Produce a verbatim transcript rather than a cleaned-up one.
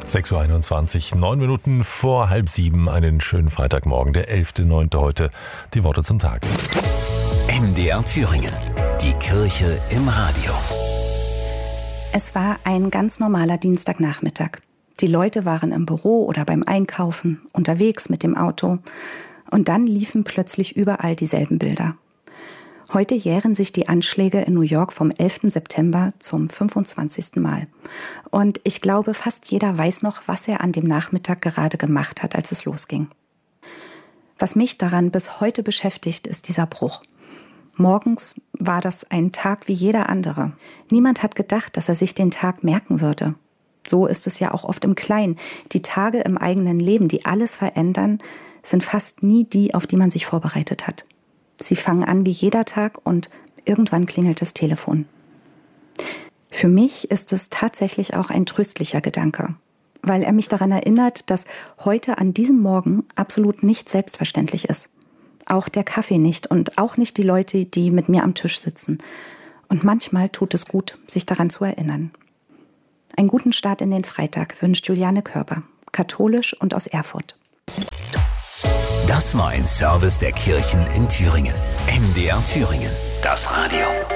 sechs Uhr einundzwanzig, neun Minuten vor halb sieben, einen schönen Freitagmorgen, der elfter neunter heute. Die Worte zum Tag. M D R Thüringen, die Kirche im Radio. Es war ein ganz normaler Dienstagnachmittag. Die Leute waren im Büro oder beim Einkaufen, unterwegs mit dem Auto. Und dann liefen plötzlich überall dieselben Bilder. Heute jähren sich die Anschläge in New York vom elften September zum fünfundzwanzigsten Mal. Und ich glaube, fast jeder weiß noch, was er an dem Nachmittag gerade gemacht hat, als es losging. Was mich daran bis heute beschäftigt, ist dieser Bruch. Morgens war das ein Tag wie jeder andere. Niemand hat gedacht, dass er sich den Tag merken würde. So ist es ja auch oft im Kleinen. Die Tage im eigenen Leben, die alles verändern, sind fast nie die, auf die man sich vorbereitet hat. Sie fangen an wie jeder Tag und irgendwann klingelt das Telefon. Für mich ist es tatsächlich auch ein tröstlicher Gedanke, weil er mich daran erinnert, dass heute an diesem Morgen absolut nicht selbstverständlich ist. Auch der Kaffee nicht und auch nicht die Leute, die mit mir am Tisch sitzen. Und manchmal tut es gut, sich daran zu erinnern. Einen guten Start in den Freitag wünscht Juliane Körber, katholisch und aus Erfurt. Das war ein Service der Kirchen in Thüringen. M D R Thüringen, das Radio.